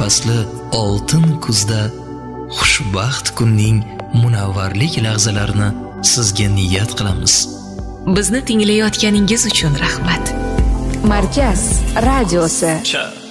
fasli oltin kuzda xushbaxt kunning munavvarlik lahzalarini sizga niyat qilamiz. Bizni tinglayotganingiz uchun rahmat. Markaz radiosi